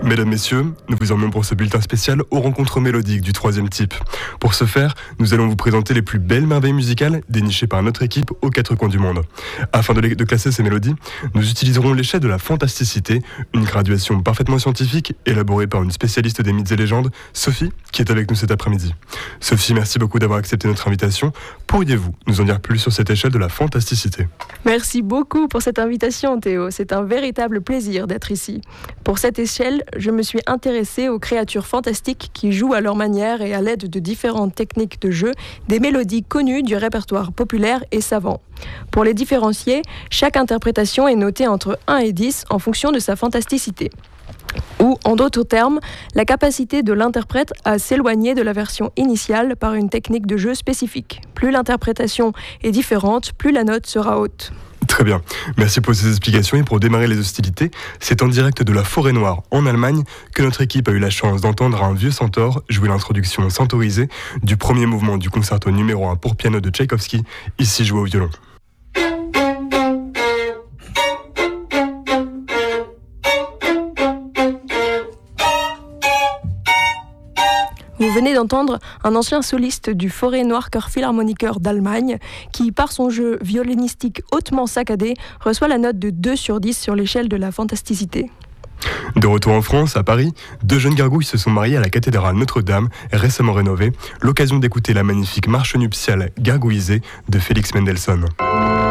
Mesdames, Messieurs, nous vous emmenons pour ce bulletin spécial aux rencontres mélodiques du troisième type. Pour ce faire, nous allons vous présenter les plus belles merveilles musicales dénichées par notre équipe aux quatre coins du monde. Afin de classer ces mélodies, nous utiliserons l'échelle de la fantasticité, une graduation parfaitement scientifique élaborée par une spécialiste des mythes et légendes, Sophie, qui est avec nous cet après-midi. Sophie, merci beaucoup d'avoir accepté notre invitation. Pourriez-vous nous en dire plus sur cette échelle de la fantasticité ? Merci beaucoup pour cette invitation, Théo. C'est un véritable plaisir d'être ici. Pour cette échelle, je me suis intéressée aux créatures fantastiques qui jouent à leur manière et à l'aide de différentes techniques de jeu des mélodies connues du répertoire populaire et savant. Pour les différencier, chaque interprétation est notée entre 1 et 10 en fonction de sa fantasticité. Ou, en d'autres termes, la capacité de l'interprète à s'éloigner de la version initiale par une technique de jeu spécifique. Plus l'interprétation est différente, plus la note sera haute. Très bien, merci pour ces explications et pour démarrer les hostilités, c'est en direct de la Forêt Noire en Allemagne que notre équipe a eu la chance d'entendre un vieux centaure jouer l'introduction centaurisée du premier mouvement du concerto numéro 1 pour piano de Tchaïkovski, ici joué au violon. Vous venez d'entendre un ancien soliste du Forêt Noire Chœur Philharmoniker d'Allemagne qui, par son jeu violonistique hautement saccadé, reçoit la note de 2 sur 10 sur l'échelle de la fantasticité. De retour en France, à Paris, 2 jeunes gargouilles se sont mariées à la cathédrale Notre-Dame, récemment rénovée, l'occasion d'écouter la magnifique marche nuptiale gargouillisée de Félix Mendelssohn.